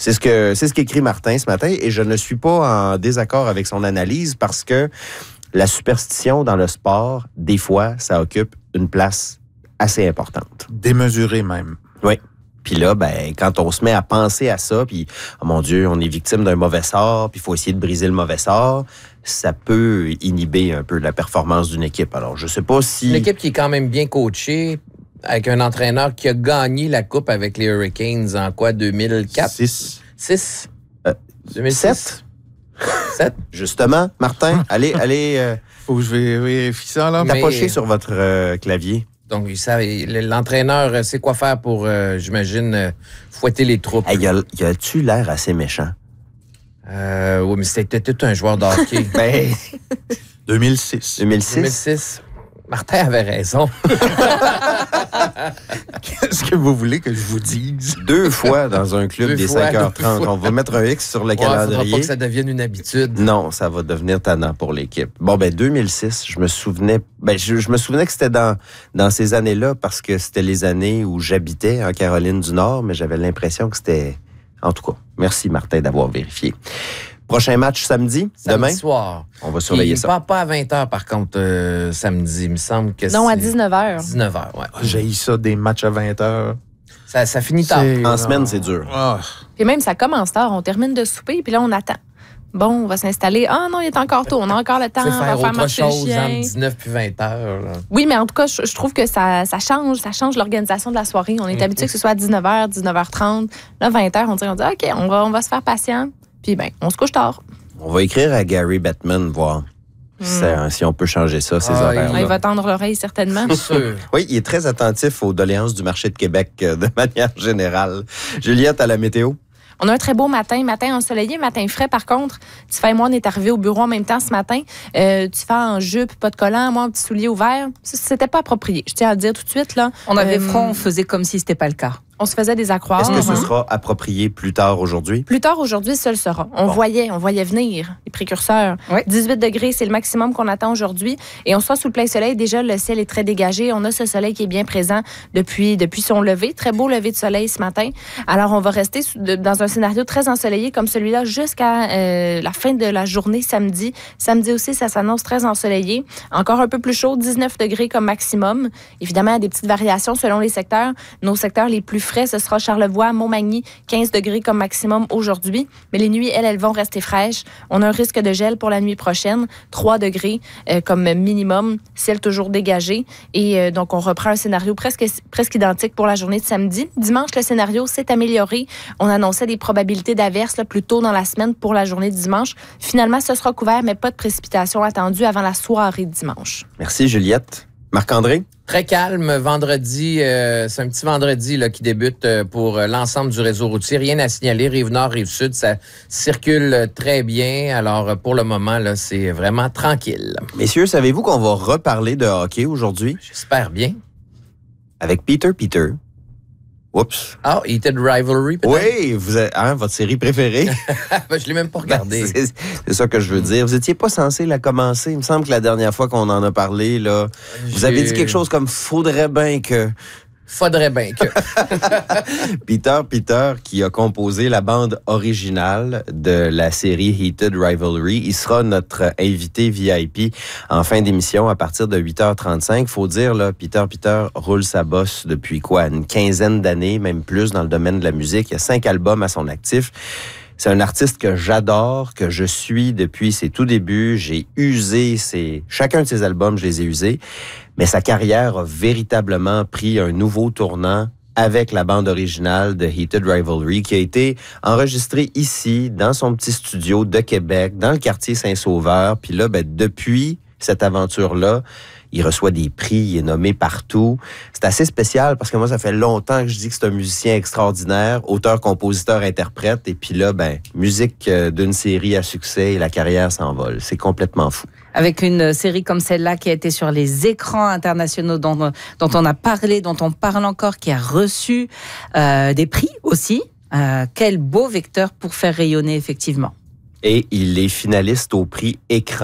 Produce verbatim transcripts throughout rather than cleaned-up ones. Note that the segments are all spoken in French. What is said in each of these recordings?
C'est ce que c'est ce qu'écrit Martin ce matin et je ne suis pas en désaccord avec son analyse parce que la superstition dans le sport, des fois, ça occupe une place assez importante. Démesurée même. Oui. Puis là, ben, quand on se met à penser à ça, puis, oh mon Dieu, on est victime d'un mauvais sort, puis il faut essayer de briser le mauvais sort, ça peut inhiber un peu la performance d'une équipe. Alors, je sais pas si... Une équipe qui est quand même bien coachée, avec un entraîneur qui a gagné la Coupe avec les Hurricanes en quoi, deux mille quatre? Six. Six? Euh, deux mille six? Sept? Sept? Justement, Martin, allez, allez... Euh, Faut que je vérifie ça, là. Mais- tapochez sur votre euh, clavier. Donc, il savait- l'entraîneur sait quoi faire pour, euh, j'imagine, euh, fouetter les troupes. Hey, y a- y a-tu l'air assez méchant? Euh, oui, mais c'était tout un joueur de hockey. Ben, deux mille six. deux mille deux mille six. six. Martin avait raison. Qu'est-ce que vous voulez que je vous dise? Deux fois dans un club Deux des fois, cinq heures deux trente. fois. On va mettre un X sur le Ouais, faudra calendrier. pas que ça devienne une habitude. Non, ça va devenir tannant pour l'équipe. Bon, ben deux mille six, je me souvenais, ben je, je me souvenais que c'était dans dans ces années-là parce que c'était les années où j'habitais en Caroline du Nord, mais j'avais l'impression que c'était, en tout cas. Merci Martin d'avoir vérifié. Prochain match samedi, Samedi demain. soir. On va surveiller Il ça. Pas, pas à vingt heures, par contre, euh, samedi. Il me semble que Non, c'est... à dix-neuf heures. dix-neuf heures, ouais. J'ai eu ça, des matchs à vingt heures. Ça, ça finit tard. C'est- En semaine, c'est dur. Ah. Puis même, ça commence tard. On termine de souper, puis là, on attend. Bon, on va s'installer. Ah non, il est encore tôt. On a encore le temps. Tu sais, On va faire faire autre marcher le chose chien. entre dix-neuf puis vingt heures. Là. Oui, mais en tout cas, je, je trouve que ça, ça change. Ça change l'organisation de la soirée. On est Mm-hmm. habitué que ce soit à dix-neuf heures, dix-neuf heures trente. Là, vingt heures, on dit, on dit OK, on va, on va se faire patient. Puis, ben, on se couche tard. On va écrire à Gary Bettman, voir si, ça- si on peut changer ça, ces Ah, horaires. Il va tendre l'oreille, certainement. C'est sûr. Oui, il est très attentif aux doléances du marché de Québec euh, de manière générale. Juliette, à la météo? On a un très beau matin, matin ensoleillé, matin frais. Par contre, Tifa et moi, on est arrivés au bureau en même temps ce matin. Euh, Tifa en jupe, pas de collant, moi en petit soulier ouvert. Ça, c'était pas approprié. Je tiens à le dire tout de suite, là. On avait Euh, froid, on faisait comme si c'était pas le cas. On se faisait des accroires. Est-ce que ce Mhm. sera approprié plus tard aujourd'hui? Plus tard aujourd'hui, ce le sera. On Bon. voyait, on voyait venir les précurseurs. Oui. dix-huit degrés, c'est le maximum qu'on attend aujourd'hui. Et on sera sous le plein soleil. Déjà, le ciel est très dégagé. On a ce soleil qui est bien présent depuis, depuis son lever. Très beau lever de soleil ce matin. Alors, on va rester sous- de- dans un scénario très ensoleillé comme celui-là jusqu'à euh, la fin de la journée samedi. Samedi aussi, ça s'annonce très ensoleillé. Encore un peu plus chaud, dix-neuf degrés comme maximum. Évidemment, il y a des petites variations selon les secteurs. Nos secteurs les plus frais, ce sera Charlevoix, Montmagny, quinze degrés comme maximum aujourd'hui. Mais les nuits, elles, elles vont rester fraîches. On a un risque de gel pour la nuit prochaine, trois degrés euh, comme minimum, ciel toujours dégagé. Et euh, donc, on reprend un scénario presque, presque identique pour la journée de samedi. Dimanche, le scénario s'est amélioré. On annonçait des probabilités d'averses là, plus tôt dans la semaine pour la journée de dimanche. Finalement, ce sera couvert, mais pas de précipitations attendues avant la soirée de dimanche. Merci, Juliette. Marc-André? Très calme, vendredi, euh, c'est un petit vendredi là, qui débute euh, pour euh, l'ensemble du réseau routier. Rien à signaler, Rive-Nord, Rive-Sud, ça circule euh, très bien. Alors, euh, pour le moment, là, c'est vraiment tranquille. Messieurs, savez-vous qu'on va reparler de hockey aujourd'hui J'espère bien. avec Peter Peter? Oups. Ah, Heated Rivalry, peut-être? Oui, vous êtes, hein, votre série préférée? Ben, je l'ai même pas regardé. c'est, c'est ça que je veux dire. Vous étiez pas censé la commencer. Il me semble que la dernière fois qu'on en a parlé, là, vous avez dit quelque chose comme « faudrait bien que ». Faudrait bien que. Peter Peter, qui a composé la bande originale de la série Heated Rivalry, il sera notre invité V I P en fin d'émission à partir de huit heures trente-cinq. Faut dire, là, Peter Peter roule sa bosse depuis quoi? Une quinzaine d'années, même plus, dans le domaine de la musique. Il y a cinq albums à son actif. C'est un artiste que j'adore, que je suis depuis ses tout débuts. J'ai usé ses... chacun de ses albums, je les ai usés. Mais sa carrière a véritablement pris un nouveau tournant avec la bande originale de Heated Rivalry qui a été enregistrée ici, dans son petit studio de Québec, dans le quartier Saint-Sauveur. Puis là, ben, depuis cette aventure-là, il reçoit des prix, il est nommé partout. C'est assez spécial parce que moi, ça fait longtemps que je dis que c'est un musicien extraordinaire, auteur, compositeur, interprète. Et puis là, ben, musique d'une série à succès et la carrière s'envole. C'est complètement fou. Avec une série comme celle-là qui a été sur les écrans internationaux dont, dont on a parlé, dont on parle encore, qui a reçu euh, des prix aussi. Euh, quel beau vecteur pour faire rayonner, effectivement. Et il est finaliste au prix Écran,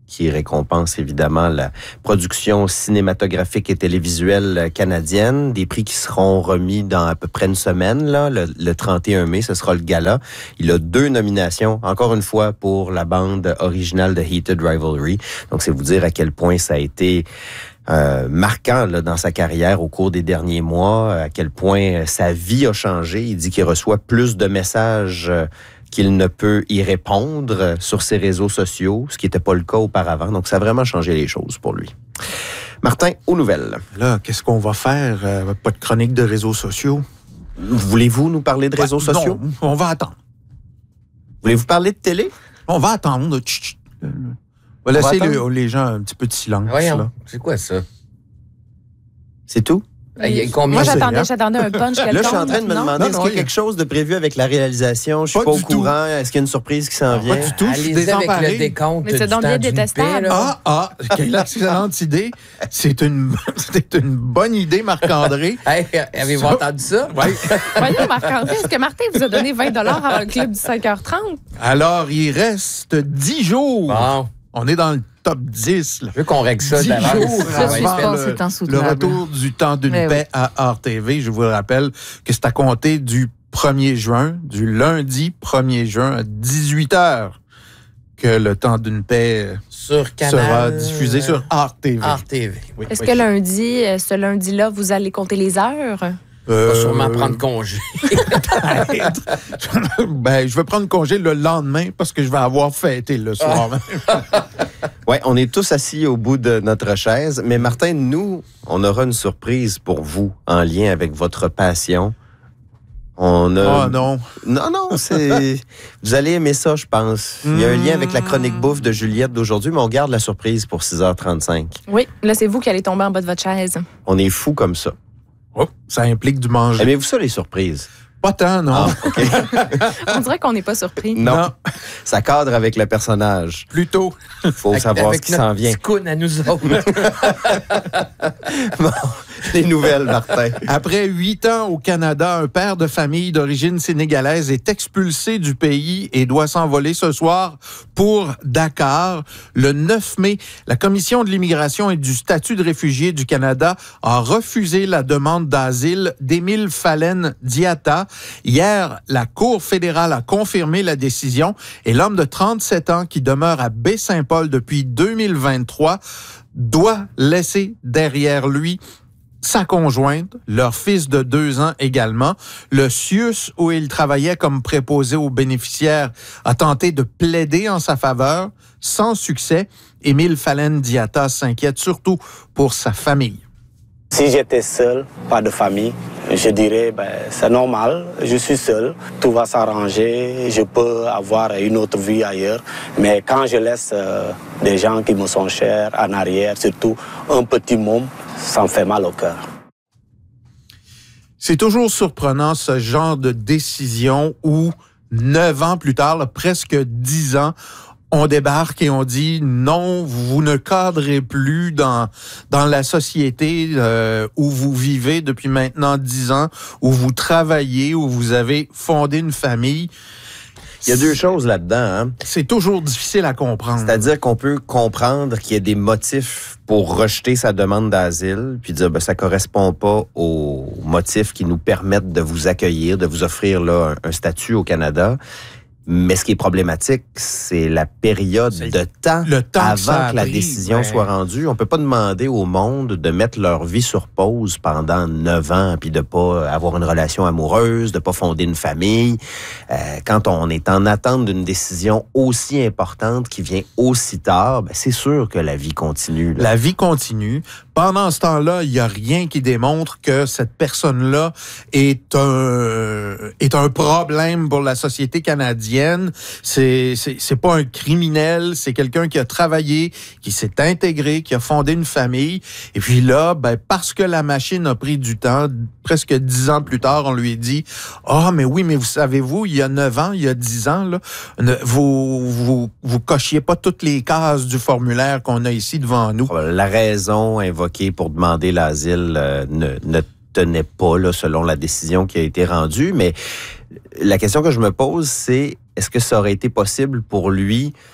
qui récompense évidemment la production cinématographique et télévisuelle canadienne. Des prix qui seront remis dans à peu près une semaine, là, le, le trente et un mai, ce sera le gala. Il a deux nominations, encore une fois, pour la bande originale de Heated Rivalry. Donc, c'est vous dire à quel point ça a été euh, marquant là, dans sa carrière au cours des derniers mois, à quel point sa vie a changé. Il dit qu'il reçoit plus de messages euh, qu'il ne peut y répondre sur ses réseaux sociaux, ce qui n'était pas le cas auparavant. Donc, ça a vraiment changé les choses pour lui. Martin, aux nouvelles. Là, qu'est-ce qu'on va faire? Euh, pas de chronique de réseaux sociaux? Voulez-vous nous parler de réseaux Ouais, sociaux? Non, on va attendre. Voulez-vous parler de télé? On va attendre. Chut, chut. On va laisser le, les gens un petit peu de silence. Voyons, là. c'est quoi ça? C'est tout? Il y a combien Moi, c'est, j'attendais, hein? j'attendais un punch quelconque. Là, je suis en train de me non? demander, Non, est-ce non, qu'il y a il y a- quelque chose de prévu avec la réalisation? Je suis Pas pas, au du tout. courant. Est-ce qu'il y a une surprise qui s'en vient? Pas du tout. Je suis Allez-y avec désemparé. le décompte Mais c'est du donc temps bien d'une détestable. paix, là. Ah, ah, quelle excellente idée. C'est une, c'est une bonne idée, Marc-André. Hey, avez-vous Ça- entendu ça? Ouais. Voyons, Marc-André, est-ce que Martin vous a donné vingt dollars avant le club du cinq heures trente? Alors, il reste dix jours. Bon, On est dans le top dix. Là. je veux qu'on règle ça dix d'avance. jours Ça va Le être avant fait. suspense le, est insoutenable. le retour du temps d'une Mais paix à R T V. Je vous rappelle que c'est à compter du premier juin, du lundi premier juin à dix-huit heures, que le temps d'une paix Sur Canal... sera diffusé sur R T V. R T V. Oui, Est-ce oui. que lundi, euh, ce lundi-là, vous allez compter les heures? On Euh, va sûrement prendre congé. ben, je vais prendre congé le lendemain parce que je vais avoir fêté le soir. Oui, on est tous assis au bout de notre chaise. Mais Martin, nous, on aura une surprise pour vous en lien avec votre passion. On a... Oh non. Non, non, c'est... Vous allez aimer ça, je pense. Il y a un lien avec la chronique bouffe de Juliette d'aujourd'hui, mais on garde la surprise pour six heures trente-cinq. Oui, là, c'est vous qui allez tomber en bas de votre chaise. On est fous comme ça. Oh, ça implique du manger. Aimez-vous ça, les surprises? Pas tant, non. Ah, OK. On dirait qu'on n'est pas surpris. Non. Non. Ça cadre avec le personnage. Plutôt. Il faut Avec- savoir avec ce qui s'en notre vient. petit coude à nous autres. Bon, les nouvelles, Martin. Après huit ans au Canada, un père de famille d'origine sénégalaise est expulsé du pays et doit s'envoler ce soir pour Dakar. Le neuf mai, la Commission de l'immigration et du statut de réfugié du Canada a refusé la demande d'asile d'Émile Fallen Diatta. Hier, la Cour fédérale a confirmé la décision et l'homme de trente-sept ans qui demeure à Baie-Saint-Paul depuis deux mille vingt-trois doit laisser derrière lui sa conjointe, leur fils de deux ans également. Le C I U S, où il travaillait comme préposé aux bénéficiaires, a tenté de plaider en sa faveur, sans succès. Émile Fallen Diatta s'inquiète surtout pour sa famille. Si j'étais seul, pas de famille, je dirais ben, c'est normal, je suis seul, tout va s'arranger, je peux avoir une autre vie ailleurs. Mais quand je laisse euh, des gens qui me sont chers en arrière, surtout un petit môme, ça me fait mal au cœur. C'est toujours surprenant ce genre de décision où, neuf ans plus tard, là, presque dix ans, on débarque et on dit non, vous ne cadrez plus dans dans la société euh, où vous vivez depuis maintenant dix ans, où vous travaillez, où vous avez fondé une famille. Il y a deux choses là-dedans, hein? C'est toujours difficile à comprendre. C'est-à-dire qu'on peut comprendre qu'il y a des motifs pour rejeter sa demande d'asile, puis dire ben ça correspond pas aux motifs qui nous permettent de vous accueillir, de vous offrir là un, un statut au Canada. Mais ce qui est problématique, c'est la période C'est de temps, le temps que avant ça a que la pris, décision ouais. soit rendue. On peut pas demander au monde de mettre leur vie sur pause pendant neuf ans, puis de pas avoir une relation amoureuse, de pas fonder une famille. Euh, quand on est en attente d'une décision aussi importante qui vient aussi tard, ben c'est sûr que la vie continue. Là. La vie continue. Pendant ce temps-là, il n'y a rien qui démontre que cette personne-là est un, est un problème pour la société canadienne. C'est, c'est, c'est pas un criminel, c'est quelqu'un qui a travaillé, qui s'est intégré, qui a fondé une famille. Et puis là, ben, parce que la machine a pris du temps, presque dix ans plus tard, on lui dit « Ah, oh, mais oui, mais vous savez-vous, il y a neuf ans, il y a dix ans, là, vous, vous, vous cochiez pas toutes les cases du formulaire qu'on a ici devant nous. » La raison invoquée pour demander l'asile euh, ne, ne tenait pas là, selon la décision qui a été rendue. Mais la question que je me pose, c'est est-ce que ça aurait été possible pour lui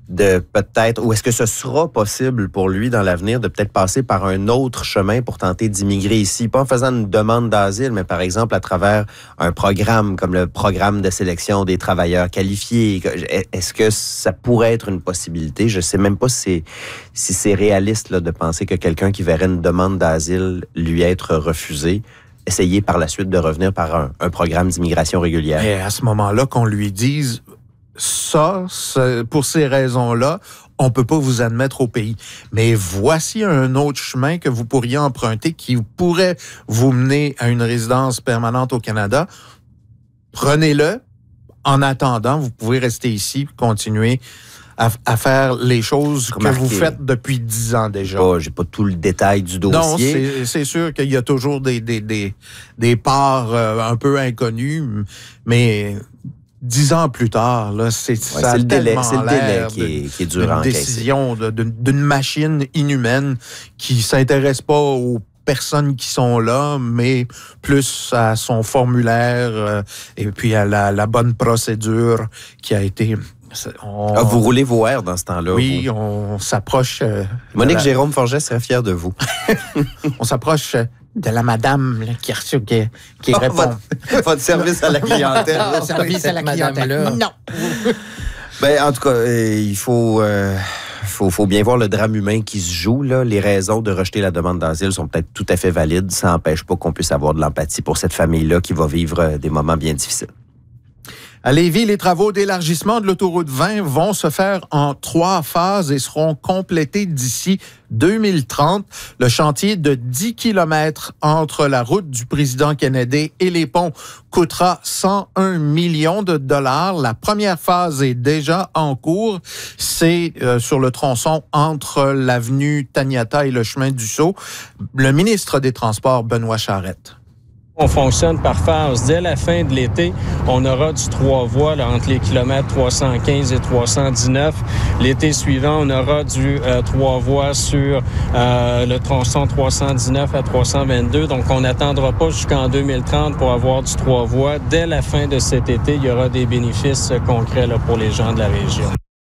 de peut-être, ou est-ce que ce sera possible pour lui dans l'avenir de peut-être passer par un autre chemin pour tenter d'immigrer ici, pas en faisant une demande d'asile, mais par exemple à travers un programme comme le programme de sélection des travailleurs qualifiés. Est-ce que ça pourrait être une possibilité? Je ne sais même pas si c'est, si c'est réaliste là, de penser que quelqu'un qui verrait une demande d'asile lui être refusée, essayer par la suite de revenir par un, un programme d'immigration régulière. Et à ce moment-là, qu'on lui dise ça, pour ces raisons-là, on ne peut pas vous admettre au pays. Mais voici un autre chemin que vous pourriez emprunter qui pourrait vous mener à une résidence permanente au Canada. Prenez-le. En attendant, vous pouvez rester ici, continuer à, à faire les choses Remarquez, que vous faites depuis dix ans déjà. Je n'ai pas tout le détail du dossier. Non, c'est, c'est sûr qu'il y a toujours des, des, des, des parts euh, un peu inconnues, mais dix ans plus tard, là, c'est, ouais, ça c'est le délai, c'est le délai de, qui est, qui est dur à une décision de, de, d'une machine inhumaine qui s'intéresse pas aux personnes qui sont là, mais plus à son formulaire euh, et puis à la, la bonne procédure qui a été... On... Ah, vous roulez vos airs dans ce temps-là. Oui, vous. on s'approche... Euh, Monique la... Jérôme Forget serait fière de vous. On s'approche de la madame là, qui, reçu, qui, qui oh, répond. Votre, votre service à la clientèle. Le service à la clientèle. Non. Ben, en tout cas, euh, il faut... Euh... Faut, faut bien voir le drame humain qui se joue. Là. Les raisons de rejeter la demande d'asile sont peut-être tout à fait valides. Ça n'empêche pas qu'on puisse avoir de l'empathie pour cette famille-là qui va vivre des moments bien difficiles. À Lévis, les travaux d'élargissement de l'autoroute vingt vont se faire en trois phases et seront complétés d'ici deux mille trente. Le chantier de dix kilomètres entre la route du président Kennedy et les ponts coûtera cent un millions de dollars. La première phase est déjà en cours. C'est euh, sur le tronçon entre l'avenue Taniata et le chemin du Sceau. Le ministre des Transports, Benoît Charette. On fonctionne par phase. Dès la fin de l'été, on aura du trois voies là, entre les kilomètres trois cent quinze et trois cent dix-neuf. L'été suivant, on aura du euh, trois voies sur euh, le tronçon trois cent dix-neuf à trois cent vingt-deux. Donc, on n'attendra pas jusqu'en deux mille trente pour avoir du trois voies. Dès la fin de cet été, il y aura des bénéfices concrets là, pour les gens de la région.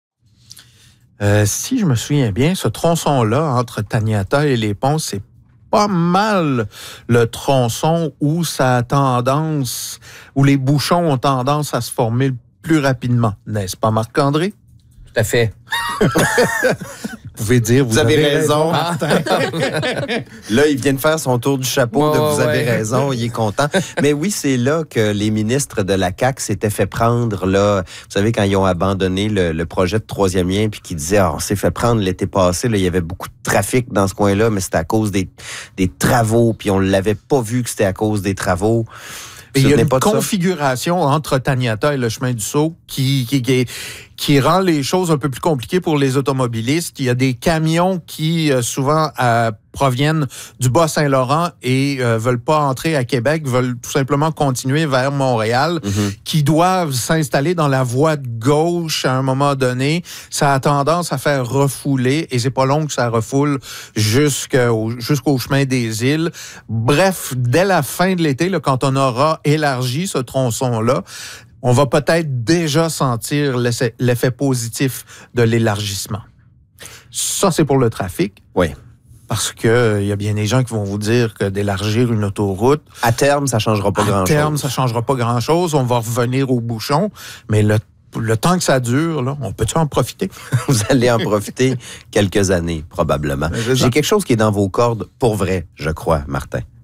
Euh, si je me souviens bien, ce tronçon-là, entre Taniata et les ponts, c'est pas mal le tronçon où ça a tendance, où les bouchons ont tendance à se former plus rapidement. N'est-ce pas, Marc-André? Tout à fait. Vous pouvez dire, vous, vous avez, avez raison. raison. Là, il vient de faire son tour du chapeau oh, de vous avez ouais. raison, il est content. Mais oui, c'est là que les ministres de la C A Q s'étaient fait prendre, là, vous savez, quand ils ont abandonné le, le projet de troisième lien, puis qu'ils disaient, oh, on s'est fait prendre l'été passé, là, il y avait beaucoup de trafic dans ce coin-là, mais c'était à cause des, des travaux, puis on ne l'avait pas vu que c'était à cause des travaux. Et il y a une configuration entre Taniata et le chemin du Sceau qui, qui, qui, qui rend les choses un peu plus compliquées pour les automobilistes. Il y a des camions qui, euh, souvent, euh, proviennent du Bas-Saint-Laurent et euh, veulent pas entrer à Québec, veulent tout simplement continuer vers Montréal, mm-hmm. qui doivent s'installer dans la voie de gauche à un moment donné. Ça a tendance à faire refouler et c'est pas long que ça refoule jusqu'au, jusqu'au chemin des îles. Bref, dès la fin de l'été, là, quand on aura élargi ce tronçon-là, on va peut-être déjà sentir l'effet, l'effet positif de l'élargissement. Ça, c'est pour le trafic. Oui. Parce que il y a bien des gens qui vont vous dire que d'élargir une autoroute... À terme, ça ne changera pas grand-chose. À terme, ça ne changera pas grand-chose. On va revenir au bouchon. Mais le, le temps que ça dure, là, on peut-tu en profiter? Vous allez en profiter quelques années, probablement. J'ai quelque chose qui est dans vos cordes, pour vrai, je crois, Martin.